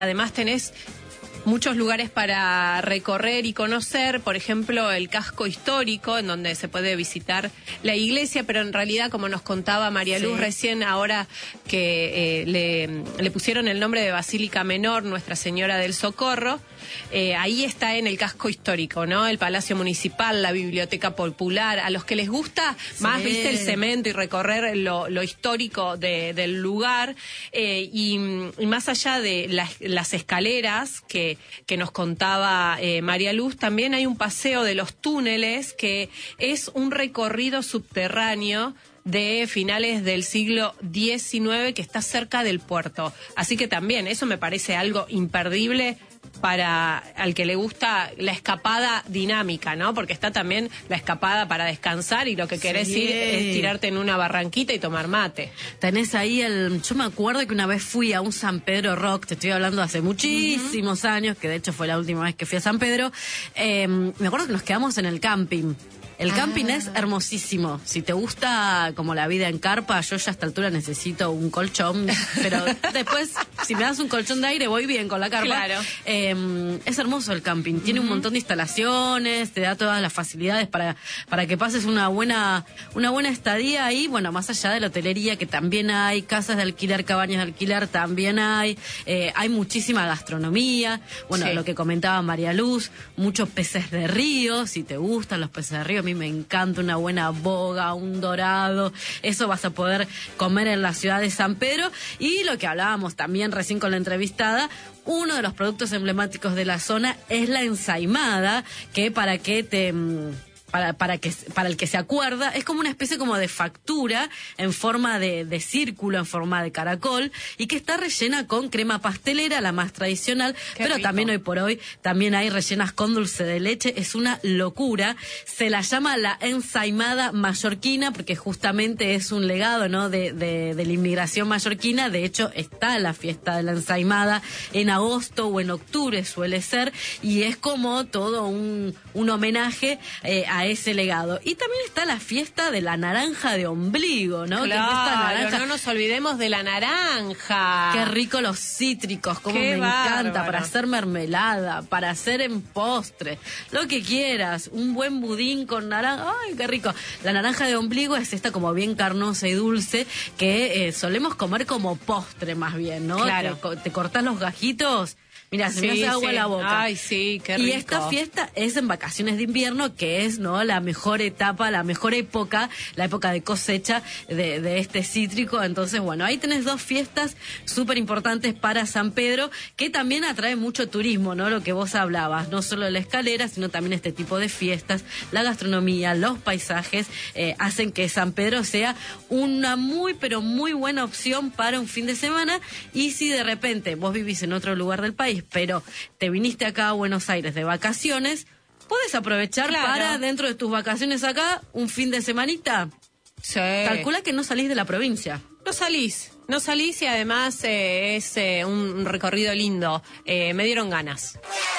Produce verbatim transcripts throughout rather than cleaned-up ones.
Además tenés muchos lugares para recorrer y conocer, por ejemplo, el casco histórico, en donde se puede visitar la iglesia, pero en realidad, como nos contaba María Luz sí. recién, ahora que eh, le, le pusieron el nombre de Basílica Menor, Nuestra Señora del Socorro, eh, ahí está en el casco histórico, ¿no? El Palacio Municipal, la Biblioteca Popular, a los que les gusta sí. más, viste, el cemento y recorrer lo, lo histórico de, del lugar, eh, y, y más allá de las, las escaleras que que nos contaba eh, María Luz, también hay un paseo de los túneles que es un recorrido subterráneo de finales del siglo diecinueve que está cerca del puerto. Así que también eso me parece algo imperdible para al que le gusta la escapada dinámica, ¿no? Porque está también la escapada para descansar y lo que querés sí. ir es tirarte en una barranquita y tomar mate. Tenés ahí el... Yo me acuerdo que una vez fui a un San Pedro Rock, te estoy hablando hace muchísimos uh-huh. años, que de hecho fue la última vez que fui a San Pedro. Eh, me acuerdo que nos quedamos en el camping. El camping ah. es hermosísimo. Si te gusta como la vida en carpa, yo ya a esta altura necesito un colchón, pero después, si me das un colchón de aire, voy bien con la carpa. Claro. Eh, es hermoso el camping. Tiene uh-huh. un montón de instalaciones, te da todas las facilidades para, para que pases una buena, una buena estadía ahí. Bueno, más allá de la hotelería, que también hay, casas de alquiler, cabañas de alquiler, también hay. Eh, hay muchísima gastronomía. Bueno, sí. lo que comentaba María Luz, muchos peces de río. Si te gustan los peces de río, a mí me encanta una buena boga, un dorado, eso vas a poder comer en la ciudad de San Pedro. Y lo que hablábamos también recién con la entrevistada, uno de los productos emblemáticos de la zona es la ensaimada, que para que te... Para, para, que, para el que se acuerda, es como una especie como de factura en forma de, de círculo, en forma de caracol, y que está rellena con crema pastelera, la más tradicional, Qué pero rico. También hoy por hoy también hay rellenas con dulce de leche. Es una locura. Se la llama la ensaimada mallorquina porque justamente es un legado, ¿no? de, de, de la inmigración mallorquina. De hecho, está la fiesta de la ensaimada en agosto o en octubre suele ser, y es como todo un, un homenaje eh, a ese legado. Y también está la fiesta de la naranja de ombligo, ¿no? Claro, que naranja... no nos olvidemos de la naranja. Qué rico los cítricos, como me bárbaro. encanta, para hacer mermelada, para hacer en postre, lo que quieras, un buen budín con naranja, ¡ay, qué rico! La naranja de ombligo es esta como bien carnosa y dulce, que eh, solemos comer como postre más bien, ¿no? Claro. Te, te cortás los gajitos. Mira, se sí, me hace agua sí. la boca. Ay, sí, qué rico. Y esta fiesta es en vacaciones de invierno, que es, ¿no?, la mejor etapa, la mejor época, la época de cosecha de, de este cítrico. Entonces, bueno, ahí tenés dos fiestas súper importantes para San Pedro, que también atrae mucho turismo, ¿no? Lo que vos hablabas, no solo la escalera, sino también este tipo de fiestas, la gastronomía, los paisajes, eh, hacen que San Pedro sea una muy, pero muy buena opción para un fin de semana. Y si de repente vos vivís en otro lugar del país, pero te viniste acá a Buenos Aires de vacaciones, puedes aprovechar claro. para, dentro de tus vacaciones acá, un fin de semanita. Sí. Calcula que no salís de la provincia. No salís, no salís y además eh, es eh, un recorrido lindo. Eh, me dieron ganas.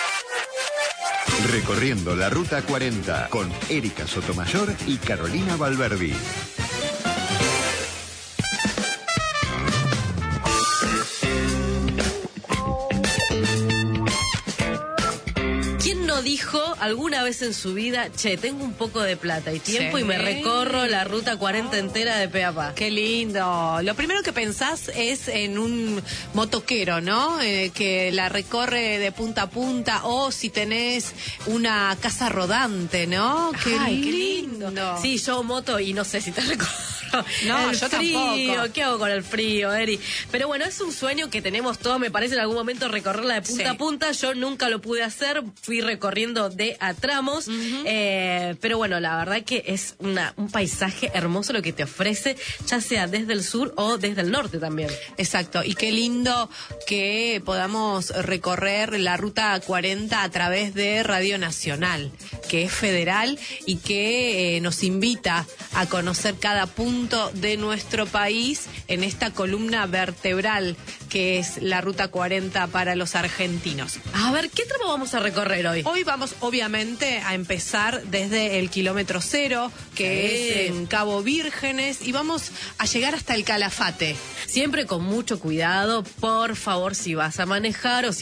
Recorriendo la Ruta cuarenta con Erika Sotomayor y Carolina Valverdi. Dijo alguna vez en su vida, che, tengo un poco de plata y tiempo sí. y me recorro la Ruta cuarenta entera de pe a pa? Qué lindo. Lo primero que pensás es en un motoquero, ¿no? Eh, que la recorre de punta a punta, o si tenés una casa rodante, ¿no? Qué, Ay, lindo. qué lindo. Sí, yo moto y no sé si te recorro. No, el yo frío, tampoco. ¿qué hago con el frío, Eri? Pero bueno, es un sueño que tenemos todos, me parece, en algún momento recorrerla de punta sí. a punta. Yo nunca lo pude hacer, fui recorriendo de a tramos, uh-huh. eh, pero bueno, la verdad que es una, un paisaje hermoso lo que te ofrece, ya sea desde el sur o desde el norte también. Exacto, y qué lindo que podamos recorrer la Ruta cuarenta a través de Radio Nacional, que es federal y que eh, nos invita a conocer cada punto punto de nuestro país en esta columna vertebral que es la Ruta cuarenta para los argentinos. A ver, ¿qué tramo vamos a recorrer hoy? Hoy vamos obviamente a empezar desde el kilómetro cero, que Sí. es en Cabo Vírgenes, y vamos a llegar hasta el Calafate. Siempre con mucho cuidado, por favor, si vas a manejar o si